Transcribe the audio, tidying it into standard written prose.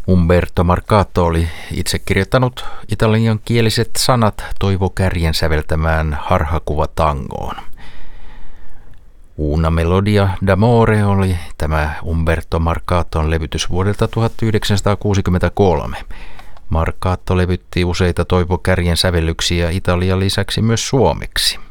Umberto Marcato oli itse kirjoittanut italiankieliset sanat Toivo Kärjen säveltämään harhakuvatangoon. Una melodia d'amore oli tämä Umberto Marcaton levytys vuodelta 1963. Marcato levytti useita Toivo Kärjen sävellyksiä Italian lisäksi myös suomeksi.